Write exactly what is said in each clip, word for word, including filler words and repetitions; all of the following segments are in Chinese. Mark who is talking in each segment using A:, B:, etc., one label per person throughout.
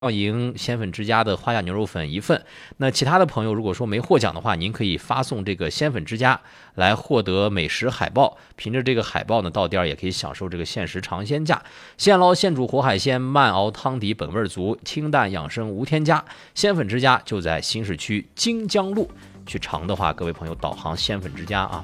A: 赢鲜粉之家的花甲牛肉粉一份。那其他的朋友如果说没获奖的话，您可以发送这个鲜粉之家来获得美食海报，凭着这个海报呢到店也可以享受这个限时尝鲜价，现捞现煮活海鲜，慢熬汤底本味足，清淡养生无添加。鲜粉之家就在新市区金江路，去尝的话各位朋友导航鲜粉之家啊。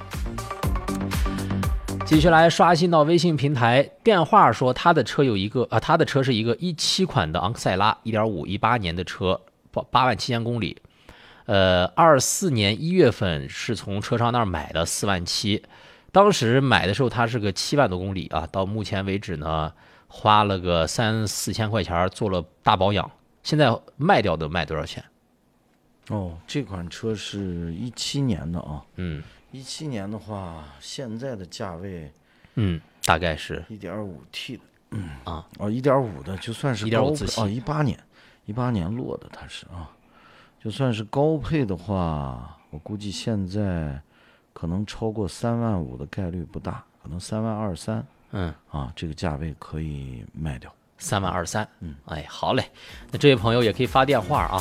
A: 继续来刷新到微信平台，电话说他的车有一个啊，他的车是一个一七款的昂克赛拉 一点五 一八年的车，八万七千公里，呃二四年一月份是从车商那儿买的四万七，当时买的时候它是个七万多公里啊，到目前为止呢花了个三四千块钱做了大保养，现在卖掉的卖多少钱？
B: 哦，这款车是一七年的啊，
A: 嗯。
B: 一七年的话，现在的价位，
A: 嗯，大概是
B: 一点五 T 的，嗯
A: 啊，
B: 哦，一点五的就算是高配哦，一八年，一八年落的它是啊，就算是高配的话，我估计现在可能超过三万五的概率不大，可能三万二三，
A: 嗯
B: 啊，这个价位可以卖掉，
A: 三万二三，
B: 嗯，
A: 哎，好嘞，那这位朋友也可以发电话啊。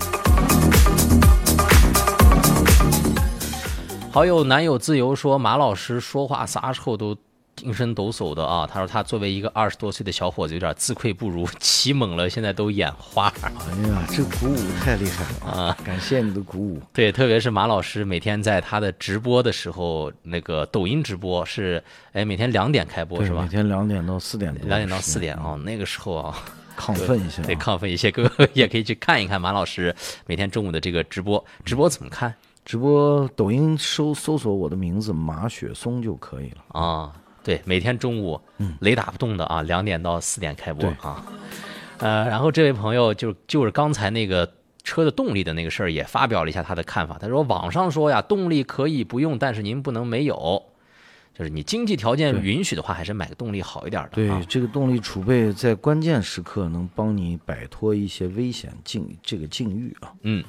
A: 好友男友自由说，马老师说话撒臭都精神抖擞的啊。他说他作为一个二十多岁的小伙子，有点自愧不如，骑猛了，现在都眼花。
B: 哎呀，这鼓舞太厉害了啊！感谢你的鼓舞。
A: 对，特别是马老师每天在他的直播的时候，那个抖音直播是，哎，每天两点开播是吧？
B: 每天两点到四点多。
A: 两点到四点啊、哦，那个时候啊。
B: 亢奋一下、啊，
A: 对，亢奋一些，各位也可以去看一看马老师每天中午的这个直播。直播怎么看？
B: 直播抖音搜搜索我的名字马雪松就可以了
A: 啊、哦。对，每天中午，嗯，雷打不动的啊，两点到四点开播啊。呃，然后这位朋友就就是刚才那个车的动力的那个事儿也发表了一下他的看法。他说网上说呀，动力可以不用，但是您不能没有。就是你经济条件允许的话，还是买个动力好一点的。
B: 对、
A: 啊，
B: 这个动力储备在关键时刻能帮你摆脱一些危险境这个境遇啊。
A: 嗯。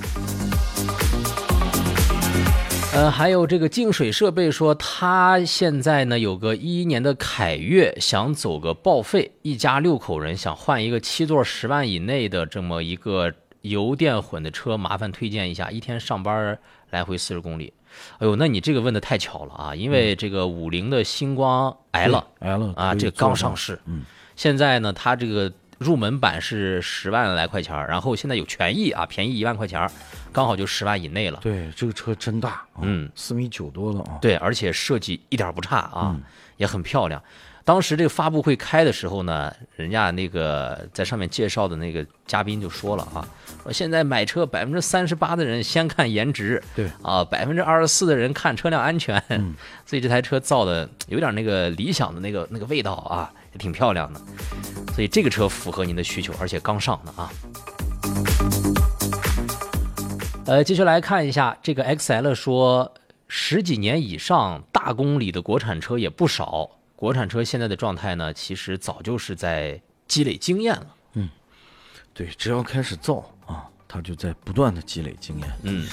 A: 呃，还有这个净水设备说，他现在呢有个一一年的凯越，想走个报废，一家六口人想换一个七座十万以内的这么一个油电混的车，麻烦推荐一下，一天上班来回四十公里。哎呦，那你这个问的太巧了啊！因为这个五菱的星光 L
B: L
A: 啊，这个刚上市，
B: 嗯，
A: 现在呢，它这个入门版是十万来块钱，然后现在有权益啊，便宜一万块钱，刚好就十万以内了。
B: 对，这个车真大，啊、
A: 嗯，
B: 四米九多了啊。
A: 对，而且设计一点不差啊，
B: 嗯、
A: 也很漂亮。当时这个发布会开的时候呢，人家那个在上面介绍的那个嘉宾就说了啊，说现在买车百分之三十八的人先看颜值，
B: 对
A: 啊，百分之二十四的人看车辆安全，
B: 嗯、
A: 所以这台车造的有点那个理想的那个那个味道啊，也挺漂亮的。所以这个车符合您的需求，而且刚上的啊。呃，继续来看一下这个 X L 说，十几年以上大公里的国产车也不少。国产车现在的状态呢，其实早就是在积累经验了。
B: 嗯，对，只要开始造啊，它就在不断的积累经验。
A: 嗯。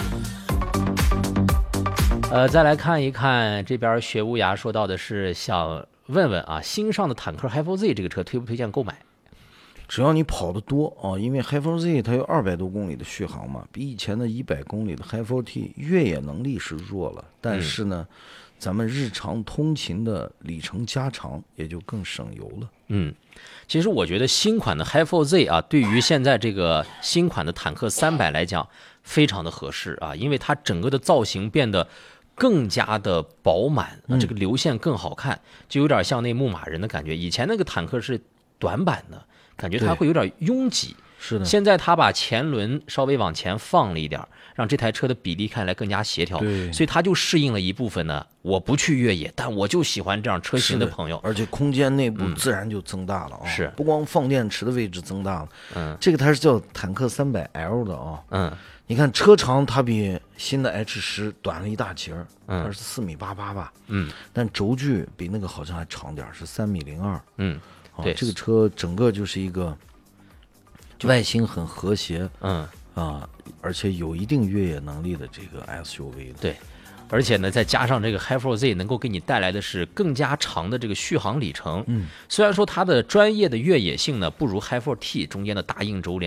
A: 呃，再来看一看这边雪无涯说到的是，想问问啊，新上的坦克 Hi 四 Z 这个车推不推荐购买？
B: 只要你跑得多啊，因为 Hi 四 Z 它有二百多公里的续航嘛，比以前的一百公里的 Hi 四 T 越野能力是弱了，但是呢。嗯，咱们日常通勤的里程加长，也就更省油了。
A: 嗯，其实我觉得新款的 Hi 四 Z 啊，对于现在这个新款的坦克三百来讲，非常的合适啊，因为它整个的造型变得更加的饱满，啊，这个流线更好看，就有点像那牧马人的感觉。以前那个坦克是短板的，感觉它会有点拥挤。
B: 是的，
A: 现在他把前轮稍微往前放了一点，让这台车的比例看来更加协调，
B: 对，
A: 所以它就适应了一部分呢。我不去越野，但我就喜欢这样车型的朋友，
B: 而且空间内部自然就增大了啊、
A: 嗯！是，
B: 不光放电池的位置增大了，
A: 嗯，
B: 这个它是叫坦克三百 L 的啊，
A: 嗯，
B: 你看车长它比新的 H 十短了一大截儿，
A: 嗯，
B: 它是四米八八吧，
A: 嗯，
B: 但轴距比那个好像还长点，是三米零二，
A: 嗯，对，
B: 这个车整个就是一个。外形很和谐，
A: 嗯
B: 啊，而且有一定越野能力的这个 S U V
A: 对， 而且呢，再加上这个 Hi four Z 能够给你带来的是更加长的这个续航里程。
B: 嗯，
A: 虽然说它的专业的越野性呢不如 Hi four T 中间的大硬轴连